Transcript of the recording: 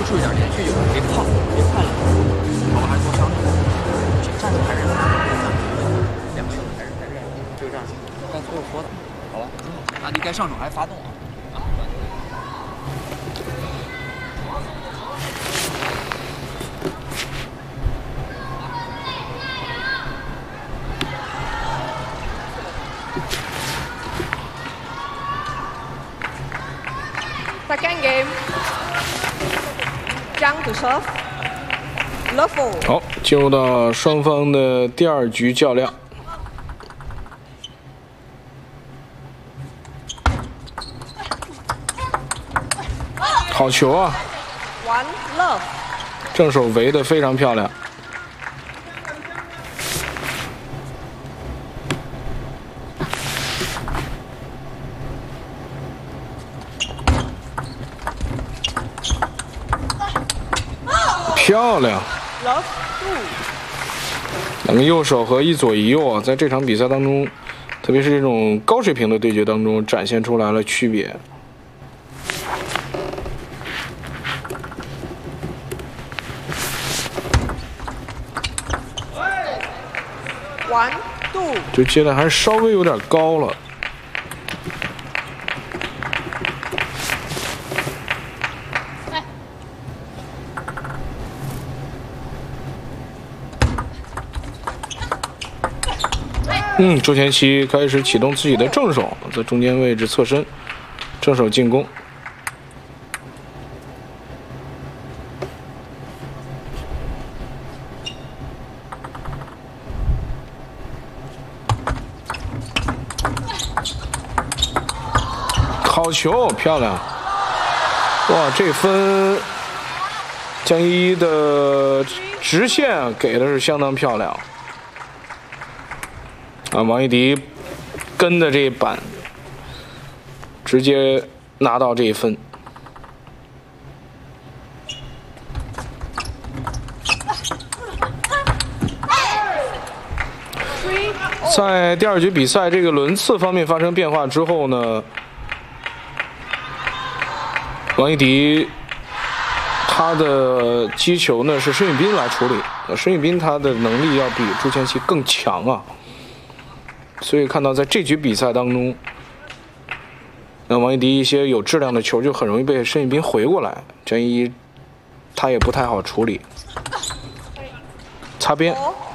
术一点，连续有别胖，别快了，好吧，还是多伤着。站着还是两个还是就这样。刚才我说的，好吧，那你该上手还是发动啊。 Second game, Zhang to serve, love. 好，进入到双方的第2局较量。好球啊 One love. 正手围得非常漂亮。 漂亮！两个右手和一左一右啊，在这场比赛当中，特别是这种高水平的对决当中，展现出来了区别。 One, two。 这接的还是稍微有点高了。 周前期开始启动自己的正手，在中间位置侧身，正手进攻。好球，漂亮！哇，这分江一的直线给的是相当漂亮。 啊，王一迪跟的这一板，直接拿到这一分。在第2局比赛这个轮次方面发生变化之后呢，王一迪他的击球呢是申宇彬来处理，申宇彬他的能力要比朱前期更强啊。 所以看到在这局比赛当中，那王一迪一些有质量的球就很容易被申宇彬回过来，江一他也不太好处理，擦边。